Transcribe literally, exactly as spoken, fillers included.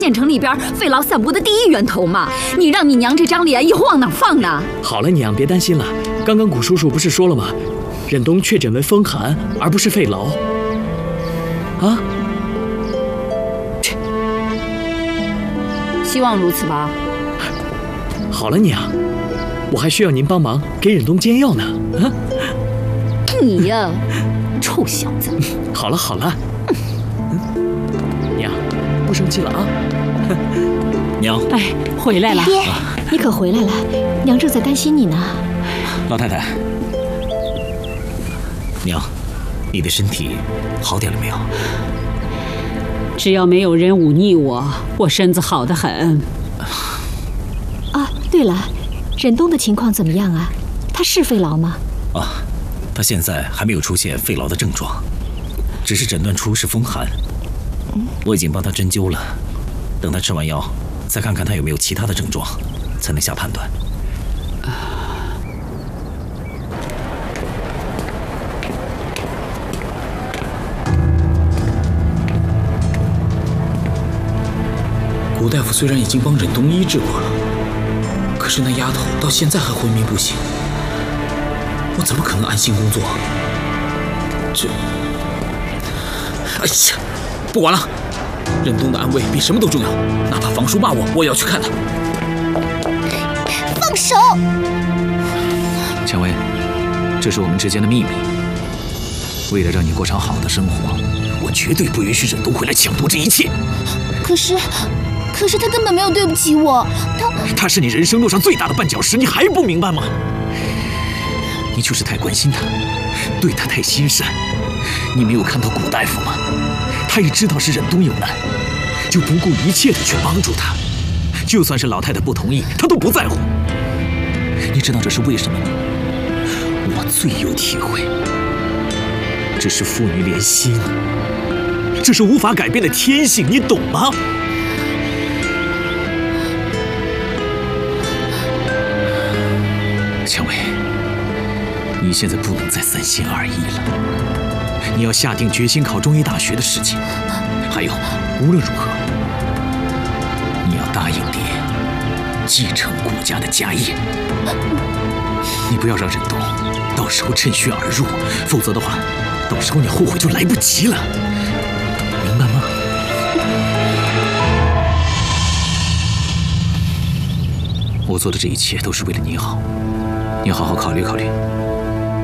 县城里边费劳散布的第一源头嘛。你让你娘这张脸一晃哪放呢？ 好了，娘，别担心了。刚刚古叔叔不是说了吗？忍冬确诊为风寒，而不是肺痨。啊？ 希望如此吧。 好了，娘，我还需要您帮忙给忍冬煎药呢。啊？ 你呀，臭小子！ 好了好了，嗯，娘，不生气了啊。 娘， 哎，回来了。 爹，你可回来了，娘正在担心你呢。 老太太，娘，你的身体好点了没有？ 只要没有人忤逆我，我身子好得很。 啊，对了，忍冬的情况怎么样啊？他是肺痨吗？ 啊，他现在还没有出现肺痨的症状，只是诊断出是风寒。我已经帮他针灸了，等他吃完药，再看看他有没有其他的症状，才能下判断。 古大夫虽然已经帮忍冬医治过了，可是那丫头到现在还昏迷不醒，我怎么可能安心工作？这……哎呀，不管了，忍冬的安危比什么都重要，哪怕房叔骂我，我也要去看他。 放手！ 蔷薇，这是我们之间的秘密。为了让你过上好的生活，我绝对不允许忍冬回来抢夺这一切。 可是。可是他根本没有对不起我，他他是你人生路上最大的绊脚石，你还不明白吗？你就是太关心他，对他太心善。你没有看到古大夫吗？他也知道是忍冬有难，就不顾一切的去帮助他，就算是老太太不同意，他都不在乎。你知道这是为什么吗？我最有体会，这是父女连心，这是无法改变的天性，你懂吗？蔷薇，你现在不能再三心二意了，你要下定决心考中医大学的事情。还有，无论如何，你要答应爹，继承顾家的家业。你不要让忍冬到时候趁虚而入，否则的话，到时候你后悔就来不及了，明白吗？我做的这一切都是为了你好。你好好考虑考虑。